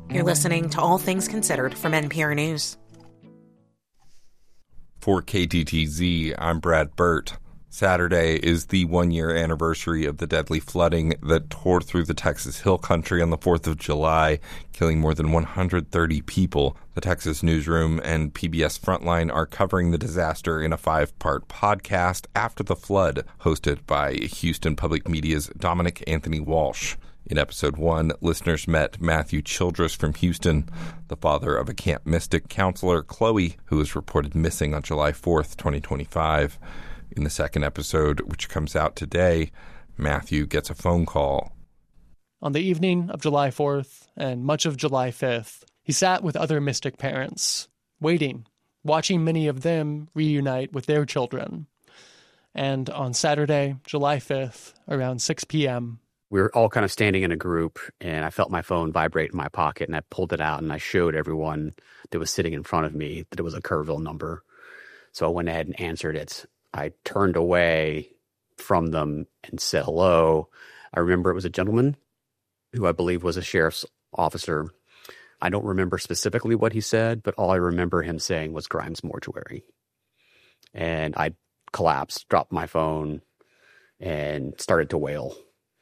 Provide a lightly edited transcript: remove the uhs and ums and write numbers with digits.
You're listening to All Things Considered from NPR News. For KTTZ, I'm Brad Burt. Saturday is the one-year anniversary of the deadly flooding that tore through the Texas Hill Country on the 4th of July, killing more than 130 people. The Texas Newsroom and PBS Frontline are covering the disaster in a 5-part podcast, After the Flood, hosted by Houston Public Media's Dominic Anthony Walsh. In Episode 1, listeners met Matthew Childress from Houston, the father of a Camp Mystic counselor, Chloe, who was reported missing on July 4th, 2025. In the second episode, which comes out today, Matthew gets a phone call. On the evening of July 4th and much of July 5th, he sat with other Mystic parents, waiting, watching many of them reunite with their children. And on Saturday, July 5th, around 6 p.m., we were all kind of standing in a group, and I felt my phone vibrate in my pocket, and I pulled it out, and I showed everyone that was sitting in front of me that it was a Kerrville number. So I went ahead and answered it. I turned away from them and said hello. I remember it was a gentleman who I believe was a sheriff's officer. I don't remember specifically what he said, but all I remember him saying was Grimes Mortuary. And I collapsed, dropped my phone, and started to wail.